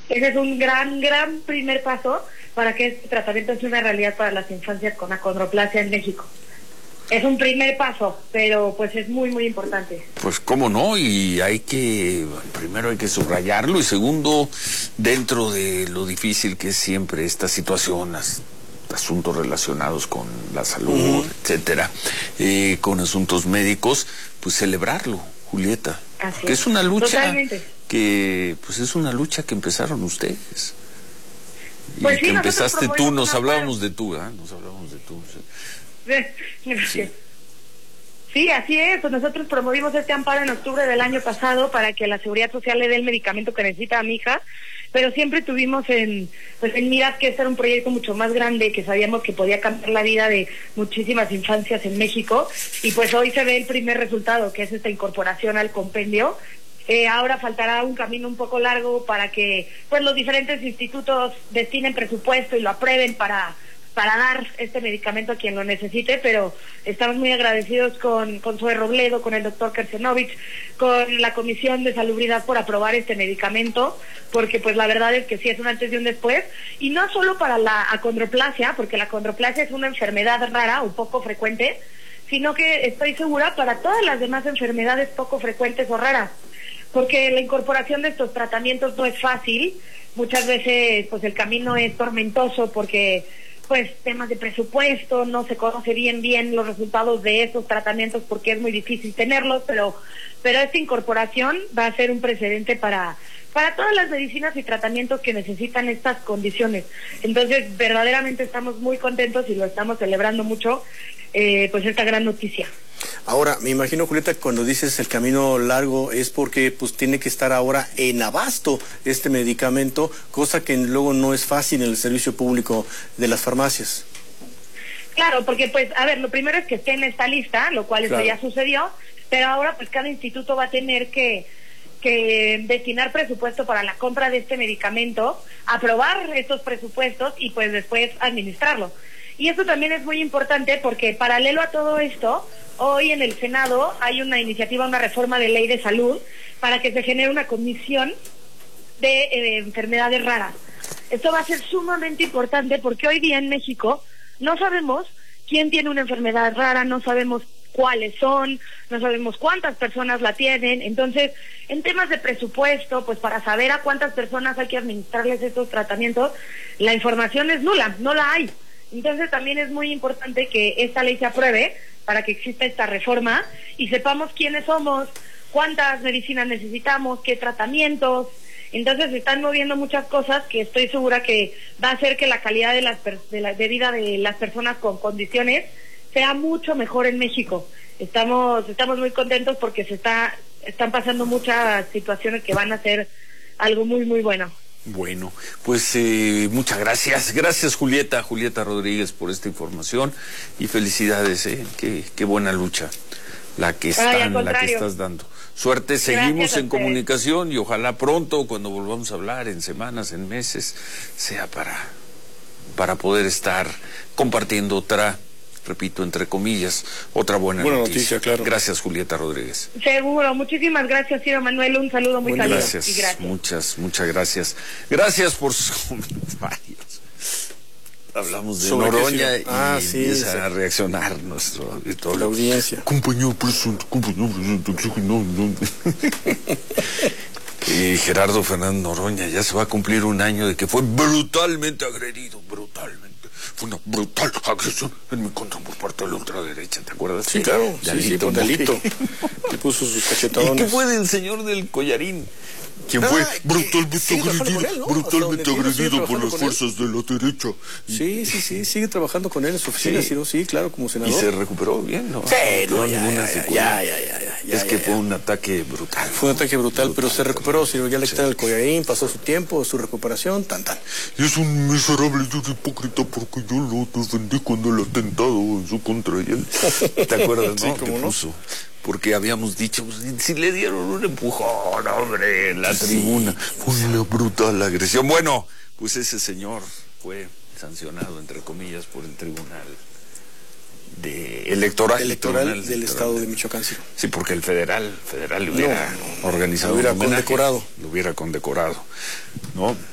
Ese es un gran primer paso para que este tratamiento sea una realidad para las infancias con acondroplasia en México. Es un primer paso, pero pues es muy importante. Pues cómo no, y primero hay que subrayarlo, y segundo, dentro de lo difícil que es siempre esta situación, asuntos relacionados con la salud, etcétera, con asuntos médicos, pues celebrarlo, Julieta. Así que es una lucha totalmente. que empezaron ustedes. Pues y sí, que empezaste tú, nos hablábamos de... de tú, nos hablábamos de tú. Sí. Sí, así es. Nosotros promovimos este amparo en octubre del año pasado para que la Seguridad Social le dé el medicamento que necesita a mi hija, pero siempre tuvimos en mira que este era un proyecto mucho más grande, que sabíamos que podía cambiar la vida de muchísimas infancias en México, y pues hoy se ve el primer resultado, que es esta incorporación al compendio. Ahora faltará un camino un poco largo para que pues los diferentes institutos destinen presupuesto y lo aprueben para dar este medicamento a quien lo necesite, pero estamos muy agradecidos con Zoe Robledo, con el doctor Kersenovich, con la Comisión de Salubridad por aprobar este medicamento, porque pues la verdad es que sí es un antes y un después, y no solo para la acondroplasia, porque la acondroplasia es una enfermedad rara o poco frecuente, sino que estoy segura para todas las demás enfermedades poco frecuentes o raras, porque la incorporación de estos tratamientos no es fácil, muchas veces pues el camino es tormentoso porque pues temas de presupuesto, no se conoce bien los resultados de esos tratamientos porque es muy difícil tenerlos, pero esta incorporación va a ser un precedente para todas las medicinas y tratamientos que necesitan estas condiciones. Entonces, verdaderamente estamos muy contentos y lo estamos celebrando mucho, pues esta gran noticia. Ahora, me imagino, Julieta, cuando dices el camino largo es porque pues tiene que estar ahora en abasto este medicamento, cosa que luego no es fácil en el servicio público de las farmacias. Claro, porque pues, a ver, lo primero es que esté en esta lista, lo cual eso ya sucedió, pero ahora pues cada instituto va a tener que destinar presupuesto para la compra de este medicamento, aprobar estos presupuestos y pues después administrarlo. Y eso también es muy importante porque paralelo a todo esto, hoy en el Senado hay una iniciativa, una reforma de ley de salud para que se genere una comisión de enfermedades raras. Esto va a ser sumamente importante porque hoy día en México no sabemos quién tiene una enfermedad rara, no sabemos cuáles son, no sabemos cuántas personas la tienen. Entonces, en temas de presupuesto, pues para saber a cuántas personas hay que administrarles estos tratamientos, la información es nula, no la hay. Entonces también es muy importante que esta ley se apruebe para que exista esta reforma y sepamos quiénes somos, cuántas medicinas necesitamos, qué tratamientos. Entonces se están moviendo muchas cosas que estoy segura que va a hacer que la calidad de vida de las personas con condiciones sea mucho mejor en México. Estamos muy contentos porque están pasando muchas situaciones que van a ser algo muy bueno. Bueno, pues muchas gracias. Gracias, Julieta Rodríguez, por esta información y felicidades, qué buena lucha la que estás dando. Suerte, seguimos en comunicación y ojalá pronto, cuando volvamos a hablar, en semanas, en meses, sea para poder estar compartiendo otra, repito, entre comillas, otra buena noticia. Claro. Gracias, Julieta Rodríguez. Seguro, muchísimas gracias, Ciro Manuel, un saludo muy cálido. Gracias, muchas gracias. Gracias por sus comentarios. Hablamos de Noroña y empieza a reaccionar nuestro auditorio. La audiencia. Compañero presunto. Y Gerardo Fernández Noroña ya se va a cumplir un año de que fue brutalmente agredido, Fue una brutal agresión en mi contra por parte de la ultraderecha, ¿te acuerdas? Sí, claro, Dalito, Dalito. Que puso sus cachetadones. ¿Y qué fue del señor del collarín? ¿Quién fue brutalmente agredido por las fuerzas de la derecha? Sí, sigue trabajando con él en su oficina, sí, claro, como senador. Y se recuperó bien, ¿no? Sí, ya. Es que fue un ataque brutal. Fue un ataque brutal, pero se recuperó, ya le quitaron el collarín, pasó su tiempo, su recuperación, tan. Y es un miserable y un hipócrita porque yo lo defendí con el atentado en su contra. ¿Te acuerdas, no? Sí, cómo no. Porque habíamos dicho, si le dieron un empujón, hombre, en la tribuna, fue una brutal agresión. Bueno, pues ese señor fue sancionado, entre comillas, por el Tribunal Electoral del Estado de Michoacán. Sí, porque el federal le hubiera organizado, lo hubiera condecorado, ¿no?